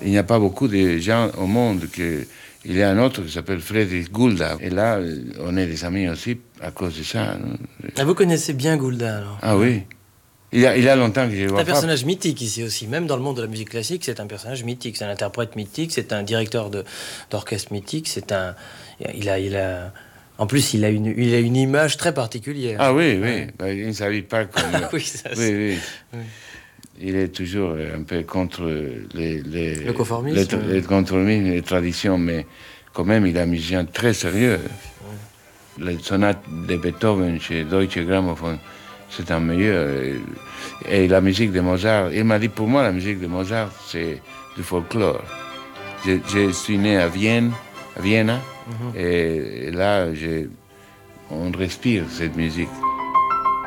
il n'y a pas beaucoup de gens au monde que... Il y a un autre qui s'appelle Frédéric Goulda. Et là, on est des amis aussi à cause de ça. Ah, vous connaissez bien Goulda, alors? Ah oui. Il y a longtemps que je vois C'est un personnage mythique ici aussi. Même dans le monde de la musique classique, c'est un personnage mythique. C'est un interprète mythique, c'est un directeur d'orchestre mythique. En plus, il a une image très particulière. Ah oui, oui. Ouais. Il ne s'habille pas comme... Oui, ça, oui, oui. Oui. Il est toujours un peu contre le conformisme. Les conformismes, les traditions, mais quand même, il est un musicien très sérieux. Ouais. Les sonates de Beethoven chez Deutsche Grammophon, c'est un meilleur. Et la musique de Mozart, il m'a dit pour moi, la musique de Mozart, c'est du folklore. Je suis né à Vienne, et là, on respire cette musique.